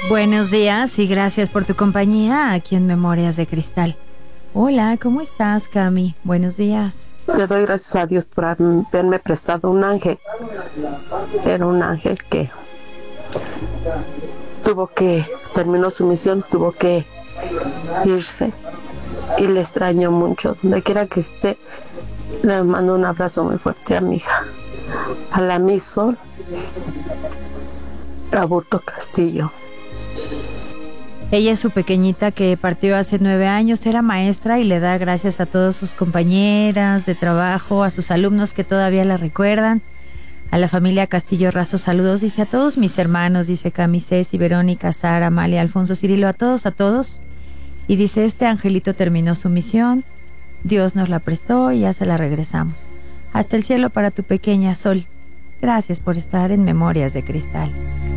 Buenos días y gracias por tu compañía aquí en Memorias de Cristal. Hola, ¿cómo estás, Cami? Buenos días. Le doy gracias a Dios por haberme prestado un ángel. Era un ángel que terminó su misión, tuvo que irse y le extraño mucho. Donde quiera que esté, le mando un abrazo muy fuerte a mi hija, a la Miss Sol Aburto Castillo. Ella es su pequeñita que partió hace 9 años, era maestra y le da gracias a todas sus compañeras de trabajo, a sus alumnos que todavía la recuerdan, a la familia Castillo Razo, saludos, dice a todos mis hermanos, dice Cami, Ceci, Verónica, Sara, Amalia, Alfonso, Cirilo, a todos, y dice, este angelito terminó su misión, Dios nos la prestó y ya se la regresamos. Hasta el cielo para tu pequeña Sol. Gracias por estar en Memorias de Cristal.